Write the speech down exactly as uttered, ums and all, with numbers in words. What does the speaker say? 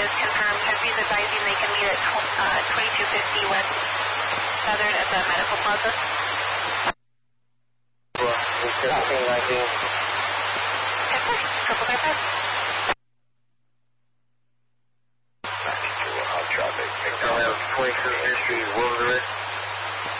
is confirmed. He's advising they can meet at uh, twenty-two fifty West Southern at the Medical Plaza. Well, we should have seen nineteen. ten four, triple nine five. ninety-two, hot traffic. twenty-two fifty, Wolverine.